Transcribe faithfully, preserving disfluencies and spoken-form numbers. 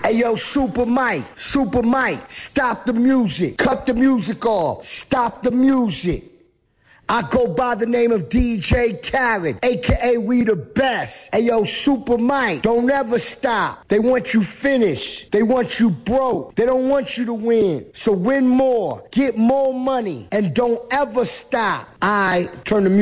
Hey yo, Super Mike, Super Mike, stop the music. Cut the music off. Stop the music. I go by the name of D J Khaled, aka We the Best. Hey yo, Super Mike, don't ever stop. They want you finished. They want you broke. They don't want you to win. So win more, get more money, and don't ever stop. I turn the music